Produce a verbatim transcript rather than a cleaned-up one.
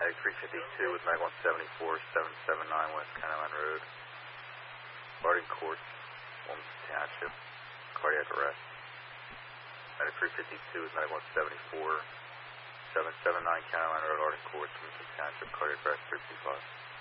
Medic three fifty-two with Mag one seventy-four, seven seven nine West County Line Road. Guardian Court, Wilmington Township, cardiac arrest. Medic three fifty-two with Medic one seventy-four, seven seven nine County Line Road, Arden Court, Wilmington Township, cardiac arrest three two five.